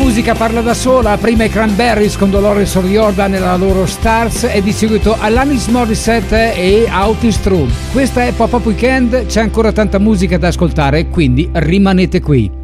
musica parla da sola, prima i Cranberries con Dolores O'Riordan nella loro Stars e di seguito Alanis Morissette e Out Is True. Questa è Pop Up Weekend, c'è ancora tanta musica da ascoltare, quindi rimanete qui.